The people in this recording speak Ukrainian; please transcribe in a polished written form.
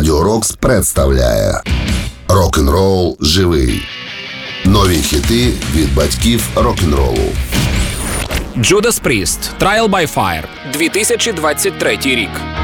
Радіо Рокс представляє Рок-н-рол живий. Нові хіти від батьків рок-н-ролу. Judas Priest, Trial by Fire, 2023 рік.